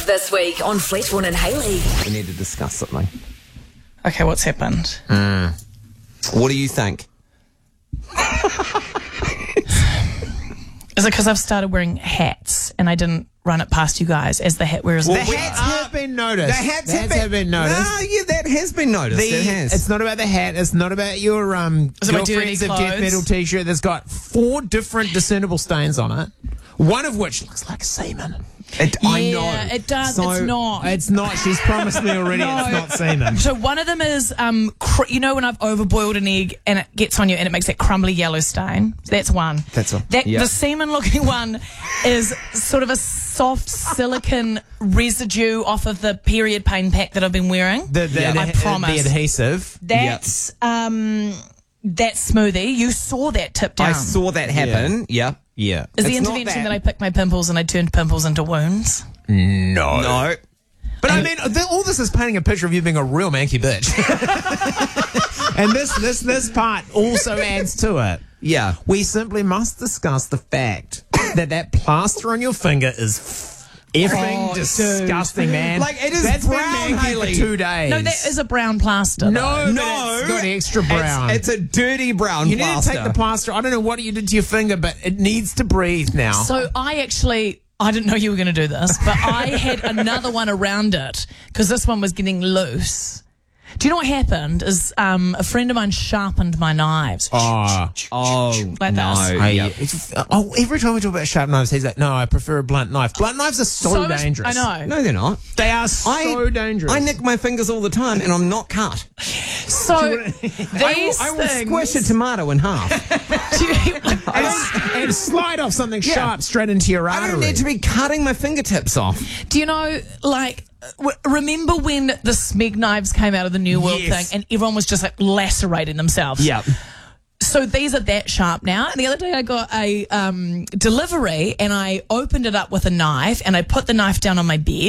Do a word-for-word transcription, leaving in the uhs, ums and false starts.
this week on Fletchborn and Haley. We need to discuss something. Okay, what's happened? Mm. What do you think? Is it because I've started wearing hats and I didn't run it past you guys as the hat wearers? The Well, hats have been noticed. The hats, the have, hats been, have been noticed. No, yeah, that has been noticed. The- it has. It's not about the hat. It's not about your um, Is it my dirty Girlfriends of Death clothes? Metal t-shirt that's got four different discernible stains on it. One of which looks like semen. It, yeah, I know. it does. So- it's not. It's not. She's promised me already it's not semen. So one of them is, um, cr- you know, when I've overboiled an egg and it gets on you and it makes that crumbly yellow stain. That's one. That's one. That Yeah. the semen-looking one is sort of a soft silicon residue off of the period pain pack that I've been wearing. The, the, Yeah. the, I promise. the adhesive. That's um, that's smoothie. You saw that tip down. I saw that happen. Yeah. Yeah. Is the It's not intervention that. that I picked my pimples and I turned pimples into wounds? No. No. But I mean, th- all this is painting a picture of you being a real manky bitch. And this, this, this part also adds to it. Yeah. We simply must discuss the fact that that plaster on your finger is effing Oh, disgusting, man. Like, it is That's brown, been manky Haley. for two days. No, that is a brown plaster. No, though. No. it's got extra brown. It's, it's a dirty brown you plaster. need to take the plaster. I don't know what you did to your finger, but it needs to breathe now. So I actually, I didn't know you were going to do this, but I had another one around it because this one was getting loose. Do you know what happened? Is um, a friend of mine sharpened my knives. oh. Oh, Like no. this. I, Yeah. it's, oh, every time we talk about sharp knives, he's like, "No, I prefer a blunt knife." Blunt knives are so, much- dangerous. I know. No, they're not. They are so I, dangerous. I nick my fingers all the time and I'm not cut. So these I will, I will things. squish a tomato in half. Do you- and, and slide off something sharp straight into your I artery. don't need to be cutting my fingertips off. Do you know, like, w- remember when the Smeg knives came out of the New World Yes. thing and everyone was just like lacerating themselves? Yeah. So these are that sharp now. And the other day I got a um, delivery and I opened it up with a knife and I put the knife down on my bed.